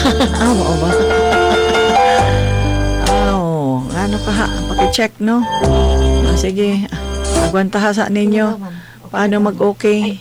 Oo ba? Ano ka ha? Paki-check, no? Sige. Agwantaha sa ninyo. Paano mag-okay?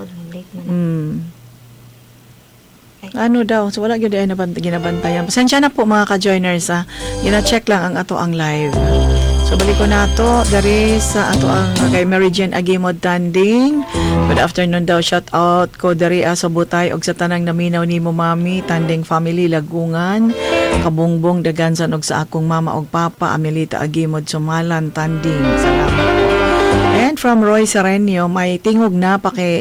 Ano daw? So, wala yun ay ginabantayan. Pasensya na po mga ka-joiners, ha? Gina-check lang ang ato ang live. So, balik ko na to. Dari sa ato ang kay Mary Jane Agimod Tanding. Good afternoon daw. Shout out ko dari sa Butay og sa tanang naminaw ni mo mami. Tanding family, Lagungan. Kabungbong, dagansan og sa akong mama og papa. Amelita Agimod Sumalan, Tanding. Salamat po. And from Roy Serenio, may tingog na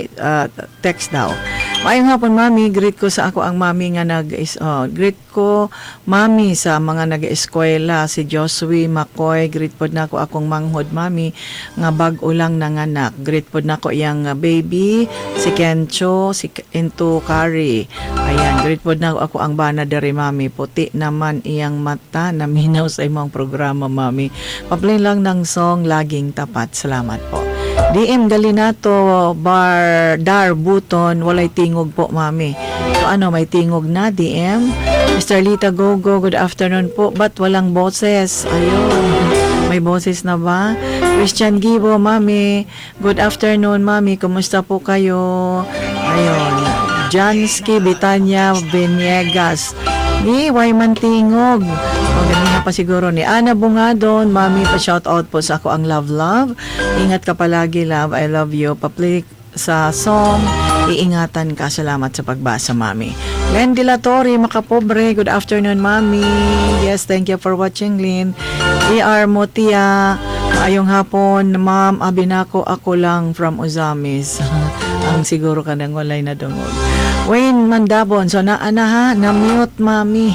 text daw. Maayong hapon, mami. Greet ko sa ako ang mami nga greet ko, mami, sa mga nag-eskwela. Si Josue Makoy. Greet po na ako akong manghod, mami. Nga bag-o lang nanganak. Greet po na ako iyang baby. Si Kencho. Si Into Kari. Ayan. Greet po na ako ang bana dari, mami. Puti naman iyang mata. Naminaw sa imong programa, mami. Paplay lang ng song Laging Tapat. Salamat po. DM Galinato Dar Buton, walay tingog po, mami. So ano, may tingog na DM. Mr. Lita Gogo, good afternoon po. Ba't walang boses? Ayun, may boses na ba? Christian Gibo, mami. Good afternoon, mami. Kumusta po kayo? Ayun, Jansky Bitanya Beniegas. Di, why man tingog? Ganyan pa siguro ni Ana Bungadon. Mami, pa-shout out po sa ako ang love. Ingat ka palagi, love. I love you. Pa-play sa song. Iingatan ka. Salamat sa pagbasa, mami. Len Dilatori, makapobre. Good afternoon, mami. Yes, thank you for watching, Lynn. E.R. Motia. Maayong hapon, ma'am. Abinako ako lang from Uzamis. Ang siguro ka nang walay na dungog. Wayne Mandabon. So, na-ana ha? Na-mute, mami.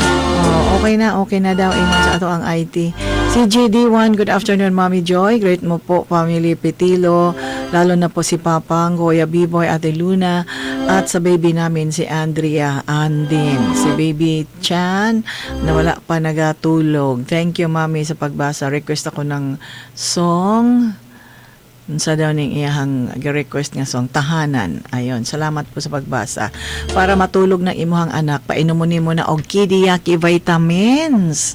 Okay na daw sa ato ang IT. Si GD1, good afternoon, Mami Joy. Great mo po, family Petilo. Lalo na po si Papang, Kuya B-Boy, Ate Luna. At sa baby namin, si Andrea Andin. Si Baby Chan, na wala pa nagatulog. Thank you, Mami, sa pagbasa. Request ako ng song. Sa daw ning iyahang request nga song Tahanan. Ayon, salamat po sa pagbasa. Para matulog ng imuhang anak, painumin mo na og Kidiyaki vitamins.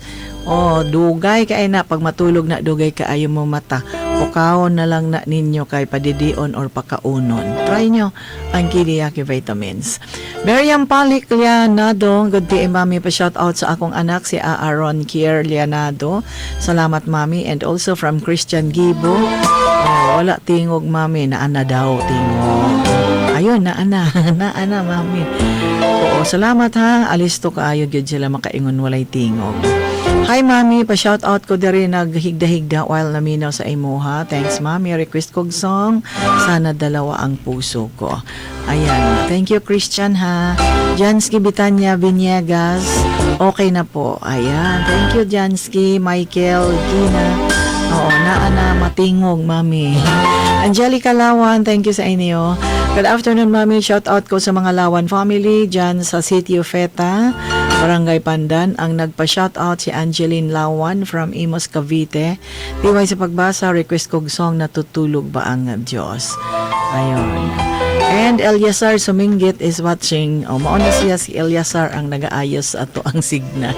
Dugay kay na pag matulog na dugay kaayo mo mata. Pukawon na lang na ninyo kay padidion or pakaunon. Try nyo ang Kidiyaki vitamins. Miriam Palik Lianado, good day, mami. Pa-shout out sa akong anak si Aaron Kier Lianado. Salamat, mami. And also from Christian Gibo. Wala tingog, mami. Naana daw tingog. Ayun, naana, mami. Oo, salamat ha. Alisto kaayo gyud sila makaingon walay tingog. Hi, mami. Pa-shout out ko diri naghigda-higda while naminaw sa imuha. Thanks, mami. Request kog song. Sana dalawa ang puso ko. Ayan. Thank you, Christian ha. Jansky Bitanya Viniegas. Okay na po. Ayan. Thank you, Jansky. Michael, Gina. Oo, naana matingog, mami. Angelica Lawan, thank you sa inyo. Good afternoon, mami. Shout out ko sa mga Lawan family dyan sa City of Feta, Barangay Pandan. Ang nagpa-shout out si Angeline Lawan from Imos, Cavite. Tiway sa pagbasa, request kog song Natutulog Ba Ang Diyos. Ayun. And Eliasar Suminggit is watching. Mauna siya si Eliasar ang nag-aayos ato ang signal.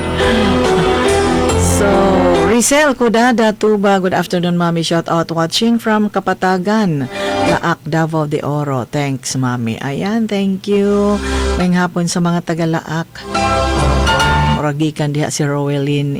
So, Rizal Kudada Tuba, good afternoon, mami. Shout out watching from Kapatagan, Laak, Davao de Oro. Thanks, mami. Ayan, thank you. Ngayong hapon sa mga taga-Laak. Oragikan diha si Rowelyn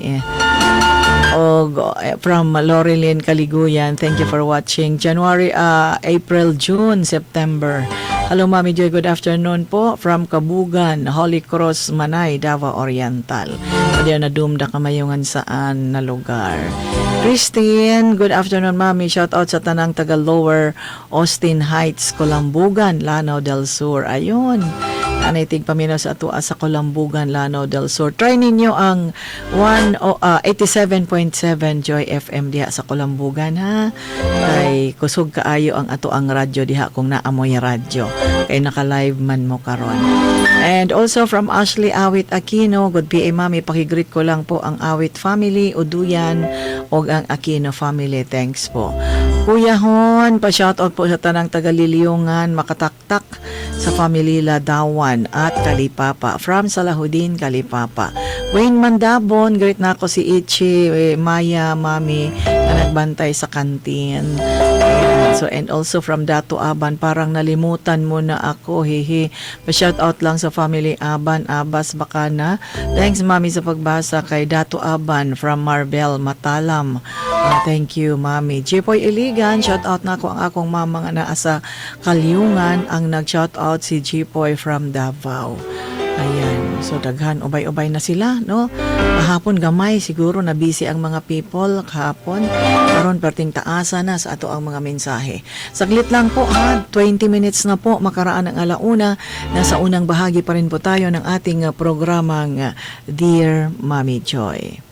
from Laurelyn Kaliguyan. Thank you for watching. January, April, June, September. Hello, Mami Joy. Good afternoon po from Kabugan, Holy Cross, Manay, Davao Oriental. Diyan na dumda kamayungan saan na lugar. Christine, good afternoon, Mami. Shout out sa tanang taga Lower Austin Heights, Colambugan, Lanao del Sur. Ayun. Anaitig paminaw sa atua sa Colambugan, Lanao del Sur. Try ninyo ang 87.7 Joy FM diha sa Colambugan, ha. Kay kusog kaayo ang ato ang radyo diha kung naamoy radyo. Kay naka-live man mo karon. And also from Ashley Awit Aquino, good PA, mami. Pakigreet ko lang po ang Awit family, Uduyan, o ang Aquino family. Thanks po. Kuya Hon, pa-shoutout po sa tanang taga-Liliungan, Makataktak, sa family Ladawan at Kalipapa. From Salahudin, Kalipapa. Wayne Mandabon, great na ako si Ichi, Maya, Mami, na nagbantay sa kantin. Ayan. So, and also from Dato Aban, parang nalimutan mo na ako, hehe. Pa-shoutout lang sa family Aban, Abas, Bakana. Thanks, Mami, sa pagbasa kay Dato Aban from Marbel, Matalam. Thank you, Mami. Jepoy Iligan, shoutout na ako ang akong mama nga naa sa Kalyungan. Ang nag-shoutout si Jepoy from Davao. Ayan. So, daghan, ubay-ubay na sila, no? Kahapon gamay, siguro na busy ang mga people kahapon. Karon perting taasa na sa ato ang mga mensahe. Saglit lang po ha, 20 minutes na po makaraan ng alauna. Nasa unang bahagi pa rin po tayo ng ating programang Dear Mommy Joy.